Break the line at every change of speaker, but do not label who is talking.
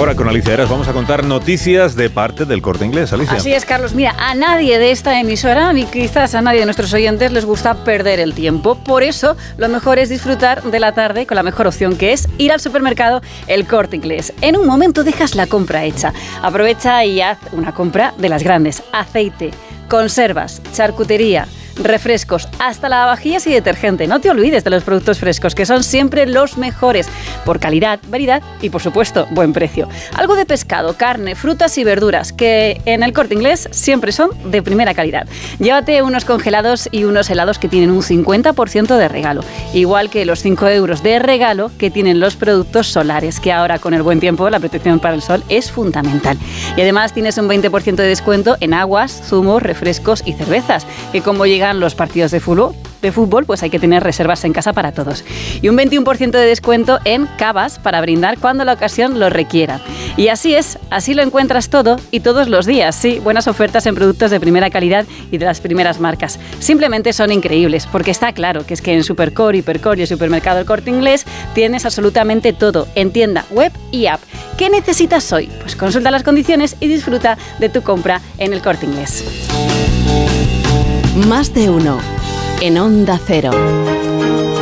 Ahora con Alicia Eras vamos a contar noticias de parte del Corte Inglés. Alicia.
Así es, Carlos. Mira, a nadie de esta emisora, ni quizás a nadie de nuestros oyentes, les gusta perder el tiempo. Por eso, lo mejor es disfrutar de la tarde con la mejor opción, que es ir al supermercado El Corte Inglés. En un momento dejas la compra hecha. Aprovecha y haz una compra de las grandes. Aceite, conservas, charcutería, refrescos, hasta lavavajillas y detergente. No te olvides de los productos frescos, que son siempre los mejores, por calidad, variedad y, por supuesto, buen precio. Algo de pescado, carne, frutas y verduras, que en El Corte Inglés siempre son de primera calidad. Llévate unos congelados y unos helados que tienen un 50% de regalo, igual que los 5 euros de regalo que tienen los productos solares, que ahora con el buen tiempo la protección para el sol es fundamental. Y además tienes un 20% de descuento en aguas, zumos, refrescos y cervezas, que como llegan los partidos de fútbol, pues hay que tener reservas en casa para todos. Y un 21% de descuento en cavas para brindar cuando la ocasión lo requiera. Y así es, así lo encuentras todo y todos los días, sí, buenas ofertas en productos de primera calidad y de las primeras marcas. Simplemente son increíbles, porque está claro que es que en Supercore, Hipercore y el supermercado El Corte Inglés tienes absolutamente todo, en tienda, web y app. ¿Qué necesitas hoy? Pues consulta las condiciones y disfruta de tu compra en El Corte Inglés.
Más de uno en Onda Cero.